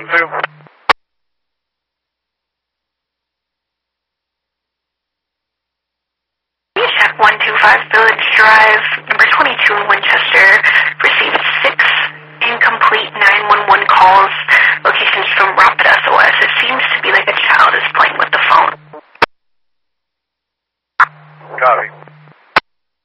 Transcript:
612. Check 125 Village Drive, number 22 in Winchester, received 6 incomplete 911 calls, locations from Rock